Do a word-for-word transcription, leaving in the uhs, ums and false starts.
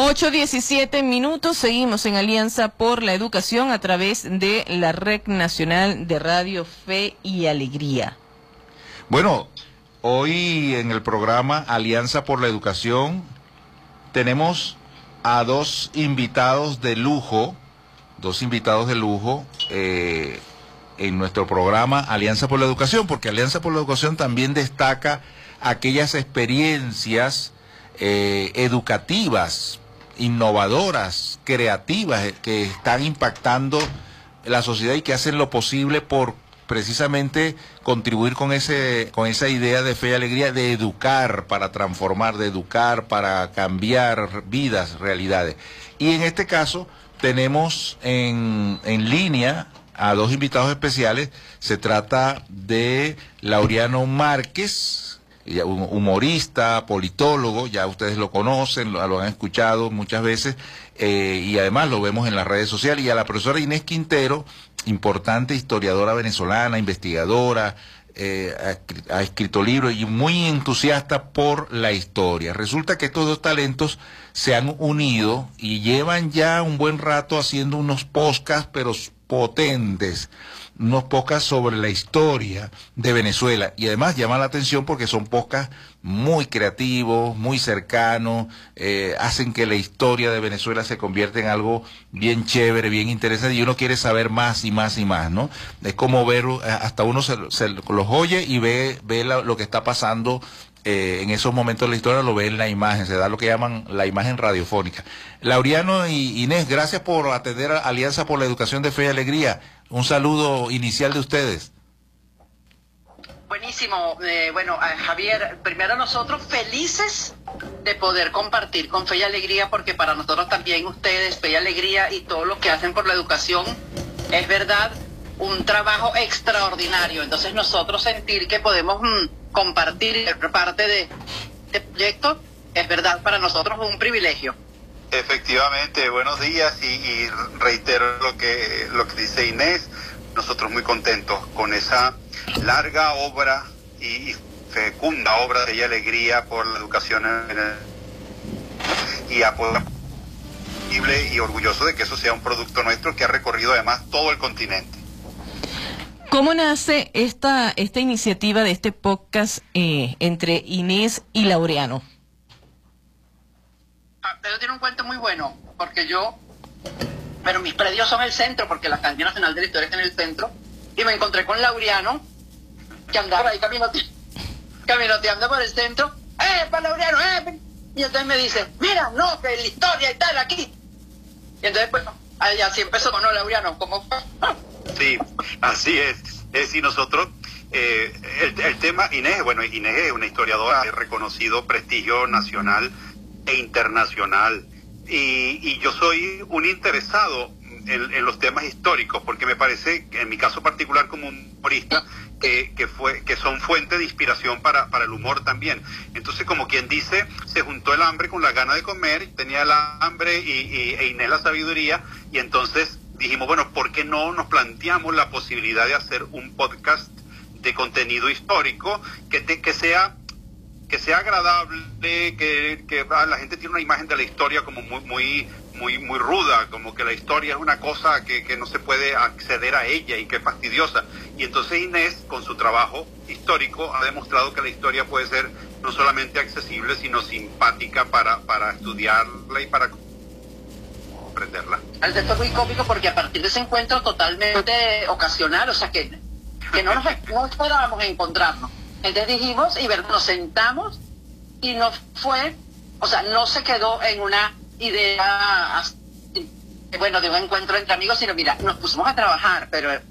ocho diecisiete minutos, seguimos en Alianza por la Educación a través de la Red Nacional de Radio Fe y Alegría. Bueno, hoy en el programa Alianza por la Educación tenemos a dos invitados de lujo, dos invitados de lujo eh, en nuestro programa Alianza por la Educación, porque Alianza por la Educación también destaca aquellas experiencias eh, educativas, innovadoras, creativas, que están impactando la sociedad y que hacen lo posible por precisamente contribuir con ese con esa idea de fe y alegría, de educar para transformar, de educar para cambiar vidas, realidades. Y en este caso tenemos en, en línea a dos invitados especiales. Se trata de Laureano Márquez, un humorista, politólogo, ya ustedes lo conocen, lo, lo han escuchado muchas veces, eh, y además lo vemos en las redes sociales, y a la profesora Inés Quintero, importante historiadora venezolana, investigadora, eh, ha, ha escrito libros y muy entusiasta por la historia. Resulta que estos dos talentos se han unido y llevan ya un buen rato haciendo unos podcasts, pero potentes, unos podcasts sobre la historia de Venezuela, y además llama la atención porque son podcasts muy creativos, muy cercanos, eh, hacen que la historia de Venezuela se convierta en algo bien chévere, bien interesante, y uno quiere saber más y más y más, ¿no? Es como ver, hasta uno se, se los oye y ve, ve la, lo que está pasando eh, en esos momentos de la historia, lo ve en la imagen, se da lo que llaman la imagen radiofónica. Laureano y Inés, gracias por atender a Alianza por la Educación de Fe y Alegría. Un saludo inicial de ustedes. Buenísimo. Eh, bueno, eh, Javier, primero nosotros felices de poder compartir con Fe y Alegría, porque para nosotros también ustedes, Fe y Alegría y todo lo que hacen por la educación, es verdad, un trabajo extraordinario. Entonces nosotros sentir que podemos mmm, compartir parte de este proyecto, es verdad, para nosotros un privilegio. Efectivamente, buenos días, y, y reitero lo que lo que dice Inés, nosotros muy contentos con esa larga obra y, y fecunda obra de Fe y Alegría por la educación en el, y apoyo y orgulloso de que eso sea un producto nuestro que ha recorrido además todo el continente. ¿Cómo nace esta esta iniciativa de este podcast eh, entre Inés y Laureano? Pero tiene un cuento muy bueno, porque yo, pero mis predios son el centro, porque la Academia Nacional de la Historia está en el centro, y me encontré con Laureano, que andaba ahí caminote, caminoteando por el centro. ¡Eh, para Laureano, eh! Y entonces me dice, mira, no, que la historia y tal, aquí. Y entonces, bueno, ahí así empezó, ¿no, Laureano? ¿Cómo fue? Sí, así es. Es decir, nosotros, eh, el, el tema, Inés, bueno, Inés es una historiadora de reconocido prestigio nacional e internacional, y, y yo soy un interesado en, en los temas históricos, porque me parece, en mi caso particular como humorista, que, que fue que son fuente de inspiración para, para el humor también. Entonces, como quien dice, se juntó el hambre con la gana de comer, tenía el hambre y, y, e Inés la sabiduría, y entonces dijimos, bueno, ¿por qué no nos planteamos la posibilidad de hacer un podcast de contenido histórico que, te, que sea que sea agradable, que, que la gente tiene una imagen de la historia como muy muy muy muy ruda, como que la historia es una cosa que, que no se puede acceder a ella y que es fastidiosa. Y entonces Inés, con su trabajo histórico, ha demostrado que la historia puede ser no solamente accesible, sino simpática para, para estudiarla y para aprenderla. El texto es muy cómico porque a partir de ese encuentro totalmente ocasional, o sea que, que no, nos, no esperábamos encontrarnos. Entonces dijimos, y verdad, nos sentamos y nos fue, o sea, no se quedó en una idea, bueno, de un encuentro entre amigos, sino mira, nos pusimos a trabajar, pero